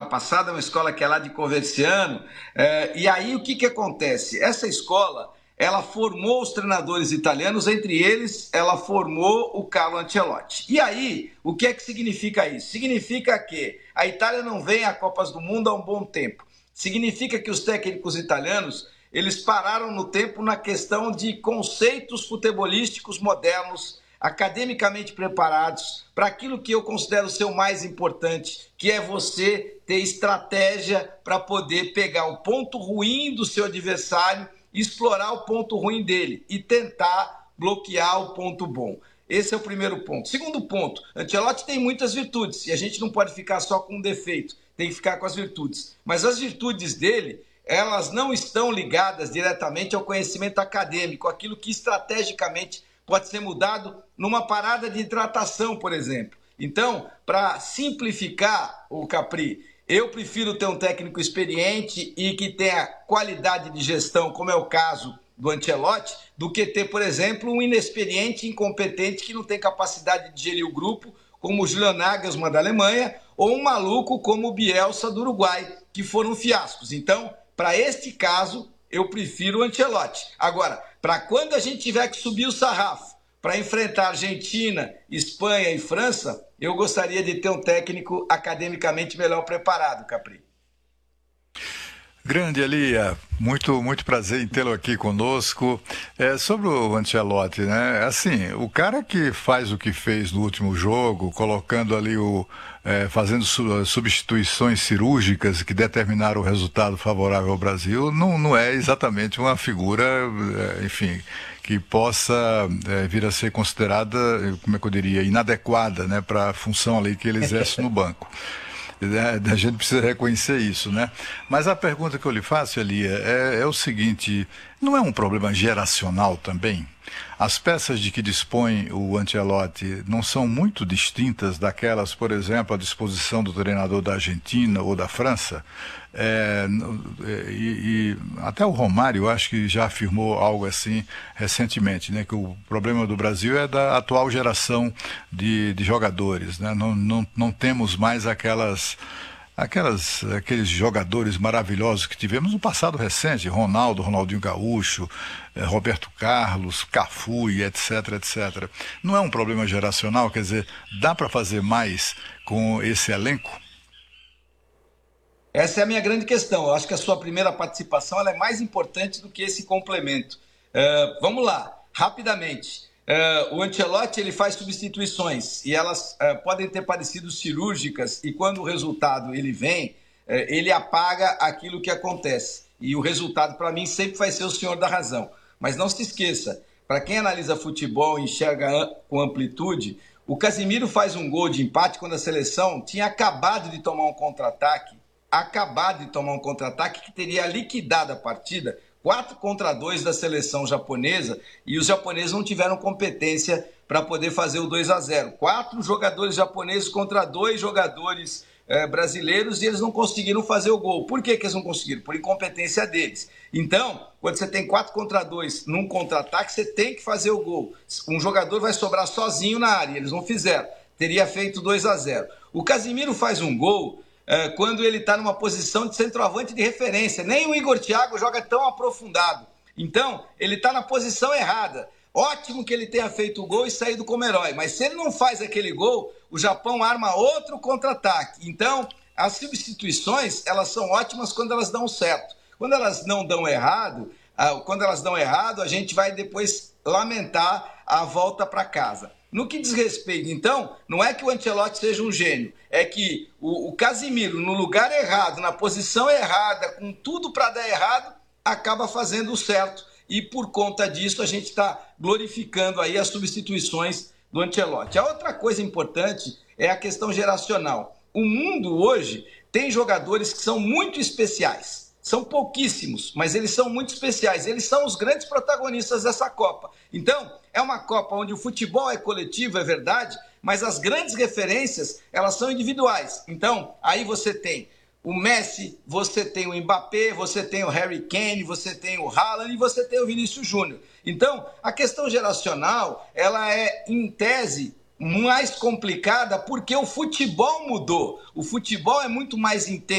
passada, uma escola que é lá de Coverciano, e aí o que acontece? Essa escola, ela formou os treinadores italianos, entre eles, ela formou o Carlo Ancelotti. E aí, o que é que significa isso? Significa que a Itália não vem a Copas do Mundo há um bom tempo. Significa que os técnicos italianos, eles pararam no tempo na questão de conceitos futebolísticos modernos, academicamente preparados para aquilo que eu considero ser o mais importante, que é você ter estratégia para poder pegar o ponto ruim do seu adversário, explorar o ponto ruim dele e tentar bloquear o ponto bom. Esse é o primeiro ponto. Segundo ponto, Ancelotti tem muitas virtudes e a gente não pode ficar só com um defeito, tem que ficar com as virtudes. Mas as virtudes dele, elas não estão ligadas diretamente ao conhecimento acadêmico, aquilo que estrategicamente pode ser mudado numa parada de hidratação, por exemplo. Então, para simplificar o Capri, eu prefiro ter um técnico experiente e que tenha qualidade de gestão, como é o caso do Ancelotti, do que ter, por exemplo, um inexperiente, incompetente, que não tem capacidade de gerir o grupo, como o Julian Nagelsmann da Alemanha, ou um maluco como o Bielsa do Uruguai, que foram fiascos. Então, para este caso, eu prefiro o Ancelotti. Agora, para quando a gente tiver que subir o sarrafo para enfrentar Argentina, Espanha e França, eu gostaria de ter um técnico academicamente melhor preparado, Capri. Grande Elia, muito prazer em tê-lo aqui conosco. Sobre o Ancelotti, né? Assim, o cara que faz o que fez no último jogo, colocando ali fazendo substituições cirúrgicas que determinaram o resultado favorável ao Brasil, não é exatamente uma figura, enfim, que possa vir a ser considerada, como é que eu diria, inadequada, né, para a função ali que ele exerce no banco. A gente precisa reconhecer isso, né? Mas a pergunta que eu lhe faço, Elia, é o seguinte: não é um problema geracional também? As peças de que dispõe o Ancelotti não são muito distintas daquelas, por exemplo, à disposição do treinador da Argentina ou da França? Até o Romário, eu acho que já afirmou algo assim recentemente, né? Que o problema do Brasil é da atual geração de jogadores, né? Não temos mais aqueles jogadores maravilhosos que tivemos no passado recente, Ronaldinho Gaúcho, Roberto Carlos, Cafu e etc. Não é um problema geracional? Quer dizer, dá para fazer mais com esse elenco? Essa é a minha grande questão. Eu acho que a sua primeira participação ela é mais importante do que esse complemento. Vamos lá, rapidamente. O Ancelotti ele faz substituições e elas podem ter parecido cirúrgicas e quando o resultado ele vem, ele apaga aquilo que acontece. E o resultado para mim sempre vai ser o senhor da razão. Mas não se esqueça, para quem analisa futebol e enxerga com amplitude, o Casemiro faz um gol de empate quando a seleção tinha acabado de tomar um contra-ataque que teria liquidado a partida, 4-2 da seleção japonesa, e os japoneses não tiveram competência para poder fazer o 2-0. 4 jogadores japoneses contra 2 jogadores brasileiros, e eles não conseguiram fazer o gol. Por que eles não conseguiram? Por incompetência deles. Então, quando você tem 4-2 num contra-ataque, você tem que fazer o gol. Um jogador vai sobrar sozinho na área, eles não fizeram. Teria feito 2-0. O Casemiro faz um gol quando ele está numa posição de centroavante de referência. Nem o Igor Thiago joga tão aprofundado. Então, ele está na posição errada. Ótimo que ele tenha feito o gol e saído como herói, mas se ele não faz aquele gol, o Japão arma outro contra-ataque. Então, as substituições, elas são ótimas quando elas dão certo. Quando elas não dão errado, a gente vai depois lamentar a volta para casa. No que diz respeito, então, não é que o Ancelotti seja um gênio, é que o Casemiro, no lugar errado, na posição errada, com tudo para dar errado, acaba fazendo o certo. E por conta disso a gente está glorificando aí as substituições do Ancelotti. A outra coisa importante é a questão geracional. O mundo hoje tem jogadores que são muito especiais. São pouquíssimos, mas eles são muito especiais. Eles são os grandes protagonistas dessa Copa. Então, é uma Copa onde o futebol é coletivo, é verdade, mas as grandes referências, elas são individuais. Então, aí você tem o Messi, você tem o Mbappé, você tem o Harry Kane, você tem o Haaland e você tem o Vinícius Júnior. Então, a questão geracional, ela é, em tese, mais complicada porque o futebol mudou. O futebol é muito mais intenso.